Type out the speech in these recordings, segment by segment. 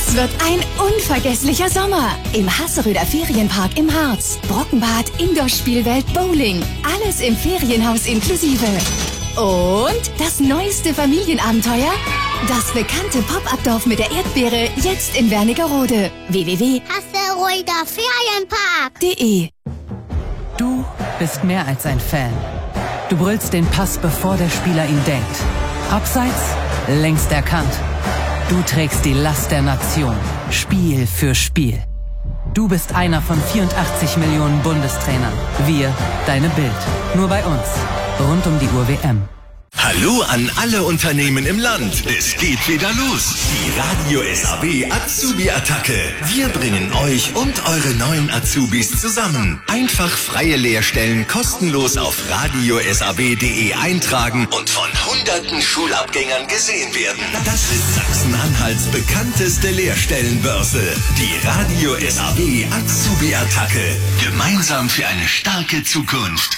Das wird ein unvergesslicher Sommer. Im Hasseröder Ferienpark im Harz. Brockenbad, Indoor-Spielwelt, Bowling. Alles im Ferienhaus inklusive. Und das neueste Familienabenteuer? Das bekannte Pop-Up-Dorf mit der Erdbeere, jetzt in Wernigerode. www.hasseröderferienpark.de. Du bist mehr als ein Fan. Du brüllst den Pass, bevor der Spieler ihn denkt. Abseits, längst erkannt. Du trägst die Last der Nation, Spiel für Spiel. Du bist einer von 84 Millionen Bundestrainern. Wir, deine Bild. Nur bei uns. Rund um die Uhr WM. Hallo an alle Unternehmen im Land. Es geht wieder los. Die Radio SAW Azubi-Attacke. Wir bringen euch und eure neuen Azubis zusammen. Einfach freie Lehrstellen kostenlos auf radiosaw.de eintragen und von hunderten Schulabgängern gesehen werden. Das ist Sachsen-Anhalts bekannteste Lehrstellenbörse. Die Radio SAW Azubi-Attacke. Gemeinsam für eine starke Zukunft.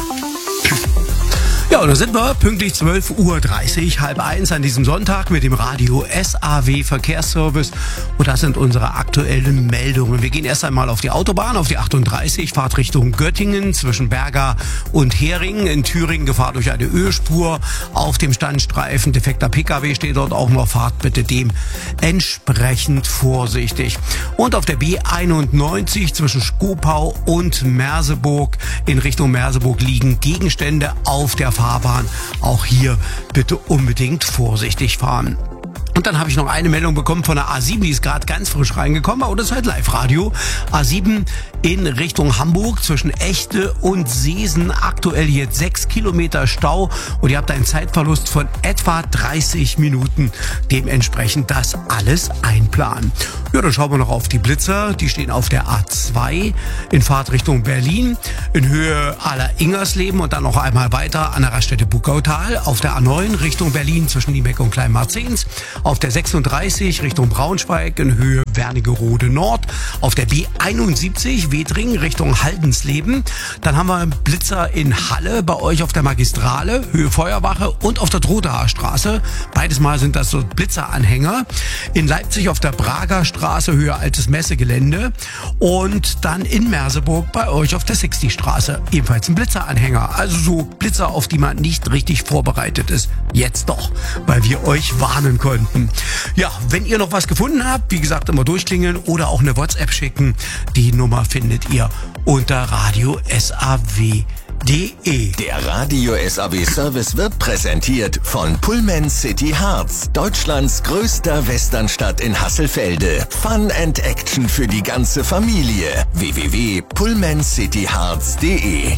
Ja, und da sind wir pünktlich 12:30 Uhr, 12:30 an diesem Sonntag mit dem Radio SAW Verkehrsservice. Und das sind unsere aktuellen Meldungen. Wir gehen erst einmal auf die Autobahn, auf die 38, Fahrt Richtung Göttingen zwischen Berga und Heringen. In Thüringen Gefahr durch eine Ölspur auf dem Standstreifen. Defekter Pkw steht dort auch noch. Fahrt bitte dementsprechend vorsichtig. Und auf der B91 zwischen Skopau und Merseburg in Richtung Merseburg liegen Gegenstände auf der Fahrbahn. Auch hier bitte unbedingt vorsichtig fahren. Und dann habe ich noch eine Meldung bekommen von der A7, die ist gerade ganz frisch reingekommen, aber das ist halt Live-Radio. A7 in Richtung Hamburg zwischen Echte und Seesen. Aktuell jetzt 6 Kilometer Stau und ihr habt einen Zeitverlust von etwa 30 Minuten. Dementsprechend das alles einplanen. Ja, dann schauen wir noch auf die Blitzer. Die stehen auf der A2 in Fahrtrichtung Berlin in Höhe Aller-Ingersleben und dann noch einmal weiter an der Raststätte Buckautal. Auf der A9 Richtung Berlin zwischen Niebeck und Kleinmarzens. Auf der 36 Richtung Braunschweig in Höhe Wernigerode Nord. Auf der B71 Wedring Richtung Haldensleben. Dann haben wir Blitzer in Halle bei euch auf der Magistrale, Höhe Feuerwache und auf der Drodaer Straße. Beides Mal sind das so Blitzeranhänger. In Leipzig auf der Prager Straße, Höhe Altes Messegelände. Und dann in Merseburg bei euch auf der 60 Straße. Ebenfalls ein Blitzeranhänger. Also so Blitzer, auf die man nicht richtig vorbereitet ist. Jetzt doch, weil wir euch warnen konnten. Ja, wenn ihr noch was gefunden habt, wie gesagt, immer durchklingeln oder auch eine WhatsApp schicken. Die Nummer findet ihr unter Radio SAW.de. Der Radio SAW Service wird präsentiert von Pullman City Harz, Deutschlands größter Westernstadt in Hasselfelde. Fun and Action für die ganze Familie. www.pullmancityharz.de.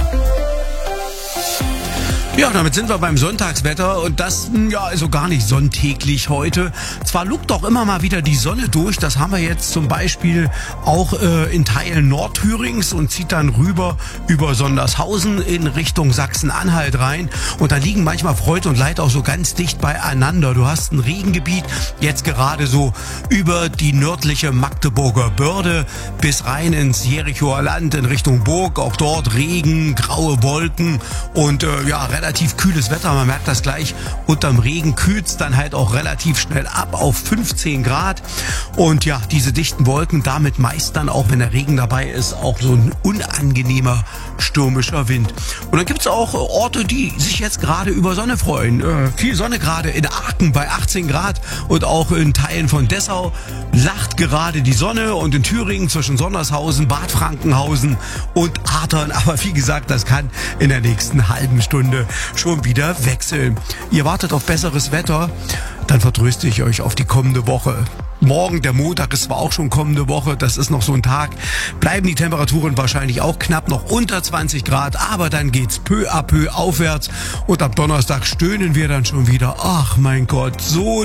Ja, damit sind wir beim Sonntagswetter und das ja also gar nicht sonntäglich heute. Zwar lugt doch immer mal wieder die Sonne durch, das haben wir jetzt zum Beispiel auch in Teilen Nordthürings und zieht dann rüber über Sondershausen in Richtung Sachsen-Anhalt rein und da liegen manchmal Freude und Leid auch so ganz dicht beieinander. Du hast ein Regengebiet jetzt gerade so über die nördliche Magdeburger Börde bis rein ins Jerichoer Land in Richtung Burg, auch dort Regen, graue Wolken und ja, relativ kühles Wetter, man merkt das gleich. Unterm Regen kühlt es dann halt auch relativ schnell ab auf 15 Grad. Und ja, diese dichten Wolken, damit meist dann auch, wenn der Regen dabei ist, auch so ein unangenehmer stürmischer Wind. Und dann gibt es auch Orte, die sich jetzt gerade über Sonne freuen. Viel Sonne gerade in Aachen bei 18 Grad und auch in Teilen von Dessau lacht gerade die Sonne und in Thüringen zwischen Sondershausen, Bad Frankenhausen und Adern. Aber wie gesagt, das kann in der nächsten halben Stunde schon wieder wechseln. Ihr wartet auf besseres Wetter, dann vertröste ich euch auf die kommende Woche. Morgen, der Montag, ist zwar auch schon kommende Woche, das ist noch so ein Tag, bleiben die Temperaturen wahrscheinlich auch knapp noch unter 20 Grad, aber dann geht's peu à peu aufwärts und ab Donnerstag stöhnen wir dann schon wieder. Ach mein Gott, so